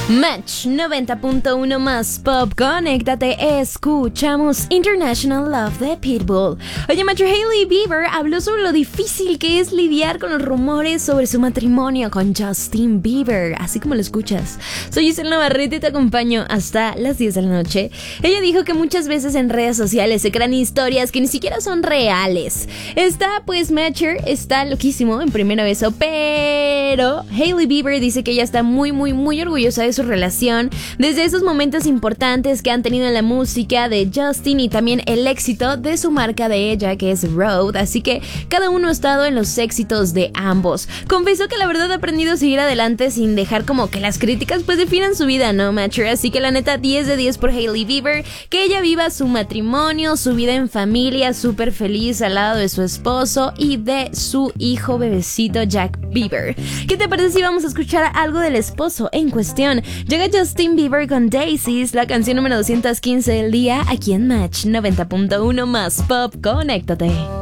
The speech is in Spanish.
Match 90.1 más pop, conéctate, escuchamos International Love de Pitbull. Oye, macho, Hailey Bieber habló sobre lo difícil que es lidiar con los rumores sobre su matrimonio con Justin Bieber, así como lo escuchas. Soy Giselle Navarrete y te acompaño hasta las 10 de la noche. Ella dijo que muchas veces en redes sociales se crean historias que ni siquiera son reales. Matcher está loquísimo en Primera Beso, pero Hailey Bieber dice que ella está muy orgullosa de su relación, desde esos momentos importantes que han tenido en la música de Justin y también el éxito de su marca de ella, que es Rode, así que cada uno ha estado en los éxitos de ambos. Confesó que la verdad ha aprendido a seguir adelante sin dejar como que las críticas pues definan su vida, ¿no, Matcher? Así que la neta 10 de 10 por Hailey Bieber, que ella viva su matrimonio, su vida en familia, súper feliz al lado de su esposo y de su hijo bebecito Jack Bieber. ¿Qué te parece si vamos a escuchar algo del esposo en cuestión? Llega Justin Bieber con Daisies, la canción número 215 del día, aquí en Match 90.1 más pop, conéctate.